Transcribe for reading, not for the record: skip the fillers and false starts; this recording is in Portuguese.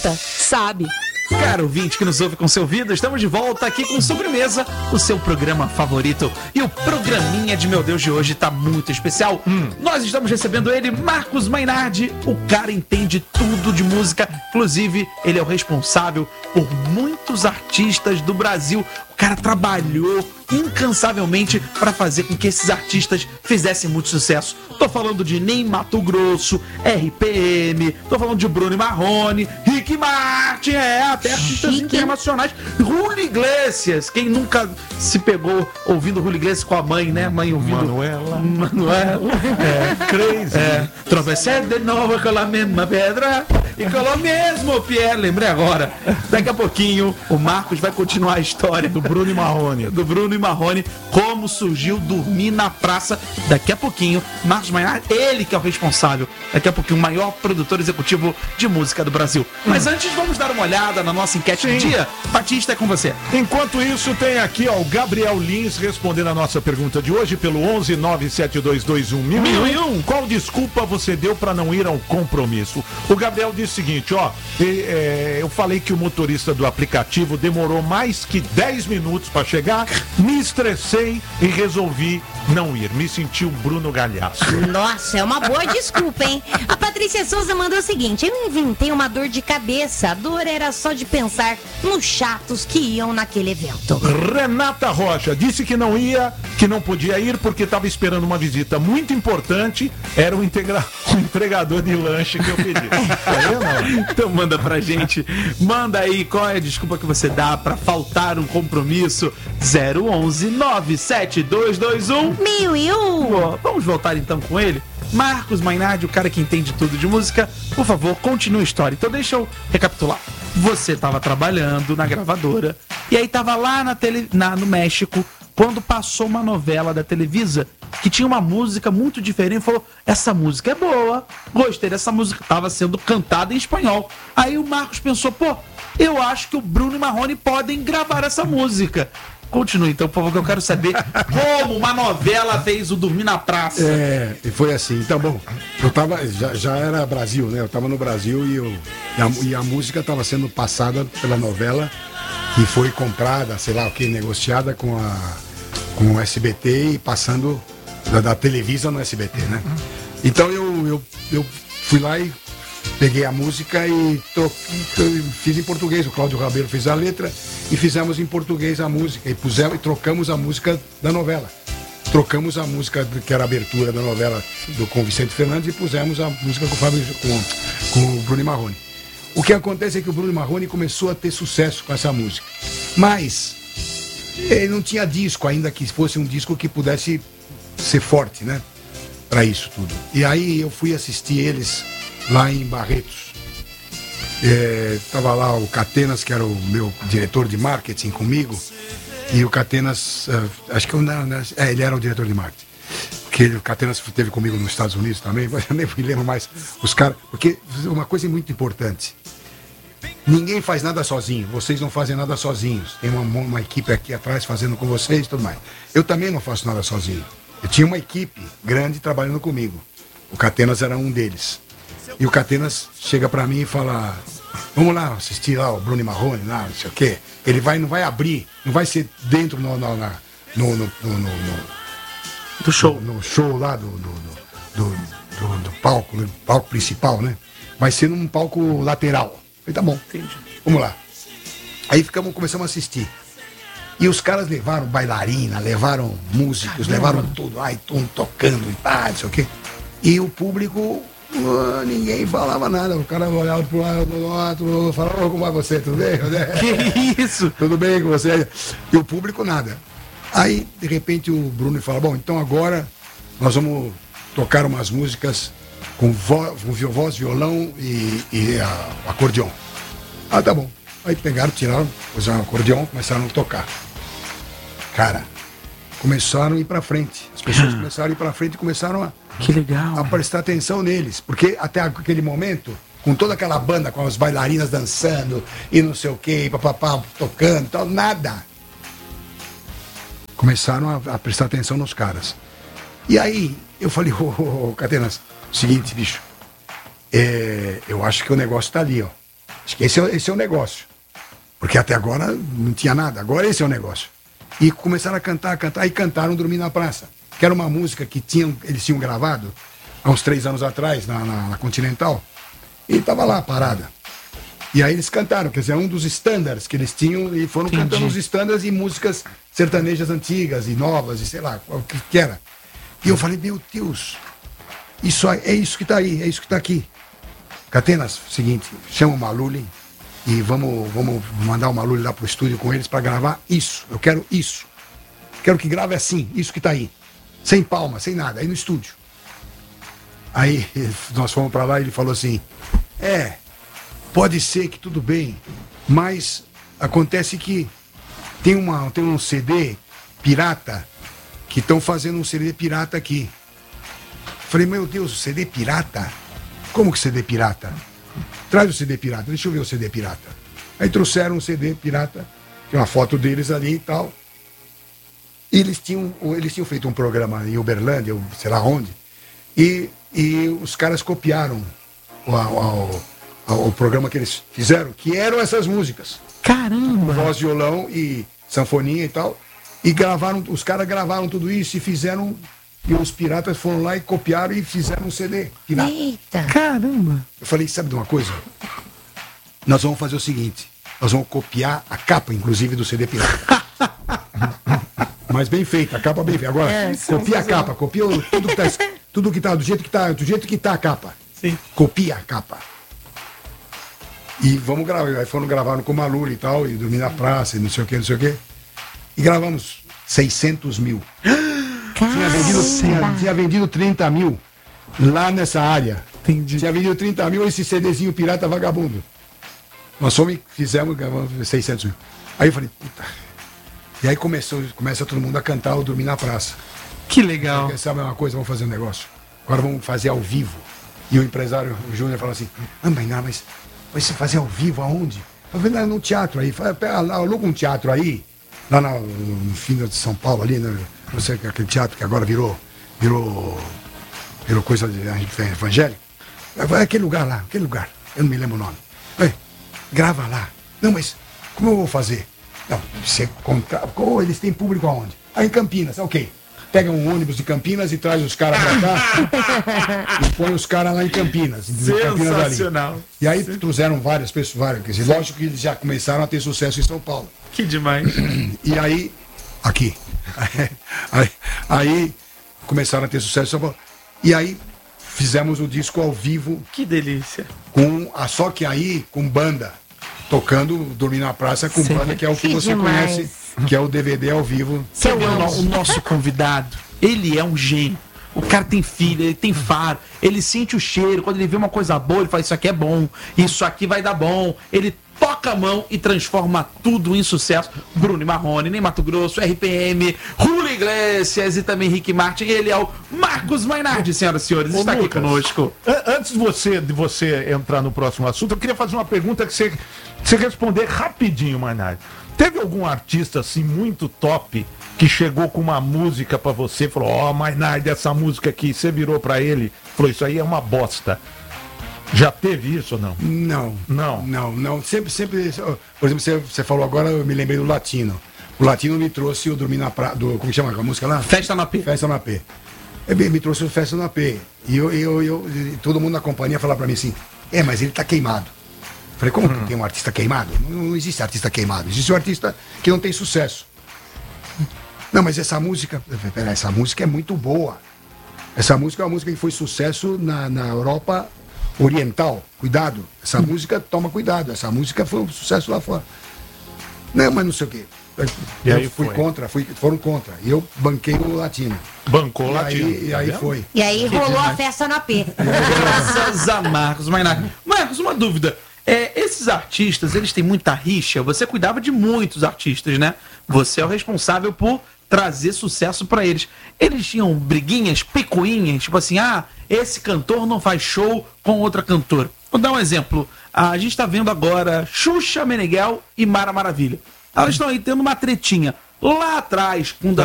sabe. Caro ouvinte que nos ouve com seu ouvido, estamos de volta aqui com Sobremesa, o seu programa favorito. E o programinha de Meu Deus de hoje tá muito especial. Nós estamos recebendo ele, Marcos Mainardi. O cara entende tudo de música, inclusive ele é o responsável por muitos artistas do Brasil. O cara trabalhou incansavelmente para fazer com que esses artistas fizessem muito sucesso. Tô falando de Ney Matogrosso, RPM, tô falando de Bruno Marrone, Rick Martin, até artistas internacionais. Julio Iglesias, quem nunca se pegou ouvindo Julio Iglesias com a mãe, né? Mãe ouvindo Manuela. Crazy. Tropecé de novo com a mesma pedra e com o mesmo pé. Lembrei agora. Daqui a pouquinho o Marcos vai continuar a história do Bruno e Marrone, como surgiu Dormir na Praça. Daqui a pouquinho, Marcos Mainardi, ele que é o responsável, daqui a pouquinho, o maior produtor executivo de música do Brasil. Mas antes, vamos dar uma olhada na nossa enquete do dia. Batista, é com você. Enquanto isso, tem aqui o Gabriel Lins respondendo a nossa pergunta de hoje pelo 11 97221 Qual desculpa você deu para não ir ao compromisso? O Gabriel disse o seguinte, eu falei que o motorista do aplicativo demorou mais que 10 minutos para chegar, me estressei e resolvi não ir. Me senti o Bruno Galhaço. Nossa, é uma boa desculpa, hein? A Patrícia Souza mandou o seguinte: eu inventei uma dor de cabeça. A dor era só de pensar nos chatos que iam naquele evento. Renata Rocha disse que não ia, que não podia ir porque estava esperando uma visita muito importante. Era o entregador de lanche que eu pedi. Então manda pra gente. Manda aí qual é a desculpa que você dá pra faltar um compromisso. 011 97221 1001. Vamos voltar então com ele. Marcos Mainardi, o cara que entende tudo de música. Por favor, continue a história. Então deixa eu recapitular. Você estava trabalhando na gravadora e aí estava lá no México quando passou uma novela da Televisa que tinha uma música muito diferente. Falou, essa música é boa, gostei dessa música. Estava sendo cantada em espanhol. Aí o Marcos pensou, eu acho que o Bruno e Marrone podem gravar essa música. Continue então, por favor, que eu quero saber como uma novela fez o Dormir na Praça. E foi assim. Então, bom, eu tava, já era Brasil, né? Eu tava no Brasil e a música tava sendo passada pela novela que foi comprada, sei lá o que, negociada com o SBT e passando da Televisa no SBT, né? Então eu fui lá e peguei a música e fiz em português. O Cláudio Rabelo fez a letra e fizemos em português a música e trocamos a música da novela. Trocamos a música que era a abertura da novela com Vicente Fernandes e pusemos a música com o Bruno e Marrone. O que acontece é que o Bruno e Marrone começou a ter sucesso com essa música, mas ele não tinha disco ainda que fosse um disco que pudesse ser forte, né? Para isso tudo. E aí eu fui assistir eles lá em Barretos. Tava lá o Catenas, que era o meu diretor de marketing comigo, e o Catenas, acho que ele era o diretor de marketing, porque o Catenas esteve comigo nos Estados Unidos também, mas eu nem me lembro mais os caras, porque uma coisa muito importante, ninguém faz nada sozinho, vocês não fazem nada sozinhos, tem uma equipe aqui atrás fazendo com vocês e tudo mais. Eu também não faço nada sozinho, eu tinha uma equipe grande trabalhando comigo, o Catenas era um deles. E o Catenas chega pra mim e fala, vamos lá assistir lá o Bruno e Marrone, lá, não sei o quê. Ele não vai abrir, não vai ser dentro do show. No show lá do palco, no palco principal, né? Vai ser num palco lateral. Eu falei, tá bom, entendi. Vamos lá. Aí começamos a assistir. E os caras levaram bailarina, levaram músicos, levaram tudo, tocando e não sei o quê. E o público... ninguém falava nada, o cara olhava pro lado do outro, falava, como vai você, tudo bem? Que isso? Tudo bem com você? E o público nada. Aí, de repente, o Bruno fala, bom, então agora nós vamos tocar umas músicas com voz, violão e acordeon. Ah, tá bom. Aí pegaram, tiraram, puseram o acordeon, começaram a tocar. Cara, começaram a ir pra frente. As pessoas começaram a ir pra frente e começaram que legal, a prestar atenção neles. Porque até aquele momento, com toda aquela banda, com as bailarinas dançando e não sei o que, papapá, tocando, tal, nada. Começaram a prestar atenção nos caras. E aí, eu falei, Catenas, seguinte, bicho, eu acho que o negócio tá ali, ó. Acho que esse é o negócio. Porque até agora não tinha nada, agora esse é o negócio. E começaram a cantar, e cantaram Dormir na Praça, que era uma música que eles tinham gravado há uns 3 anos atrás, na Continental, e estava lá, parada. E aí eles cantaram, quer dizer, um dos standards que eles tinham, e foram cantando os standards e músicas sertanejas antigas e novas, e sei lá, o que era. E eu falei, meu Deus, é isso que está aí, é isso que está aqui. Catenas, seguinte, chama o Maluli e vamos mandar o Maluli lá pro estúdio com eles para gravar isso. Eu quero isso. Quero que grave assim, isso que está aí. Sem palma, sem nada, aí no estúdio. Aí nós fomos para lá e ele falou assim, pode ser que tudo bem, mas acontece que tem um CD pirata, que estão fazendo um CD pirata aqui. Falei, meu Deus, CD pirata? Como que CD pirata? Traz o CD pirata, deixa eu ver o CD pirata. Aí trouxeram um CD pirata, tem uma foto deles ali e tal. E eles tinham feito um programa em Uberlândia, ou sei lá onde, e os caras copiaram o programa que eles fizeram, que eram essas músicas. Caramba! Voz, violão e sanfoninha e tal. E os caras gravaram tudo isso e fizeram. E os piratas foram lá e copiaram e fizeram um CD pirata. Eita! Caramba! Eu falei, sabe de uma coisa? Nós vamos fazer o seguinte: nós vamos copiar a capa, inclusive, do CD pirata. Mas bem feita, a capa bem feita. Agora, copia a capa, copia tudo que tá do jeito que tá a capa. Sim. Copia a capa. E vamos gravar. Aí foram gravando com o Maluli e tal, e Dormir na Praça, e não sei o que. E gravamos 600 mil. Tinha vendido 30 mil lá nessa área. Entendi. Tinha vendido 30 mil esse CDzinho pirata vagabundo. Nós fizemos 600 mil. Aí eu falei, puta. E aí começa todo mundo a cantar o Dormir na Praça. Que legal. Quer saber uma coisa? Vamos fazer um negócio. Agora vamos fazer ao vivo. E o empresário, o Júnior, falou assim, mas vai se fazer ao vivo aonde? Eu falei, no teatro aí. Aluga um teatro aí, lá no fim de São Paulo, ali, né? Não sei, aquele teatro que agora virou coisa de evangélico. Aquele lugar, eu não me lembro o nome. Grava lá. Não, mas como eu vou fazer? Não, você conta. Eles têm público aonde? Em Campinas, ok. Pega um ônibus de Campinas e traz os caras pra cá e põe os caras lá em Campinas. Sensacional. Ali. E aí trouxeram várias pessoas, quer dizer, lógico que eles já começaram a ter sucesso em São Paulo. Que demais. E aí, aqui. Aí começaram a ter sucesso em São Paulo. E aí fizemos o disco ao vivo. Que delícia. Só que aí com banda. Tocando Dormir na Praça com banda, que é o que você conhece, que é o DVD ao vivo. Você vê o nosso convidado, ele é um gênio. O cara tem filho, ele tem faro, ele sente o cheiro. Quando ele vê uma coisa boa, ele fala, isso aqui é bom, isso aqui vai dar bom. Ele toca a mão e transforma tudo em sucesso. Bruno Marrone, Ney Matogrosso, RPM, Julio Iglesias e também Rick Martin. Ele é o Marcos Mainardi, senhoras e senhores, está aqui conosco. Antes de você entrar no próximo assunto, eu queria fazer uma pergunta que você responder rapidinho, Mainardi. Teve algum artista assim muito top que chegou com uma música pra você e falou, Mainardi, essa música aqui, você virou pra ele, falou, isso aí é uma bosta. Já teve isso ou não? Não. Sempre. Por exemplo, você falou agora, eu me lembrei do Latino. O Latino me trouxe o Dormir na Praça. Como chama a música lá? Festa na P. Festa na P. Ele me trouxe o Festa na P. E todo mundo na companhia falava pra mim assim, mas ele tá queimado. Falei, como que tem um artista queimado? Não existe artista queimado. Existe um artista que não tem sucesso. Não, mas essa música é muito boa. Essa música é uma música que foi sucesso na Europa Oriental. Cuidado. Essa música, toma cuidado. Essa música foi um sucesso lá fora. Não, mas não sei o quê. E aí foram contra. E eu banquei o Latino. Bancou o Latino. E aí foi. E aí rolou a festa na P. Graças a Marcos Mainardi. Marcos, uma dúvida. Esses artistas, eles têm muita rixa. Você cuidava de muitos artistas, né? Você é o responsável por trazer sucesso pra eles. Eles tinham briguinhas, picuinhas, tipo assim, esse cantor não faz show com outra cantora. Vou dar um exemplo. A gente tá vendo agora Xuxa Meneghel e Mara Maravilha. Elas estão aí tendo uma tretinha. Lá atrás, com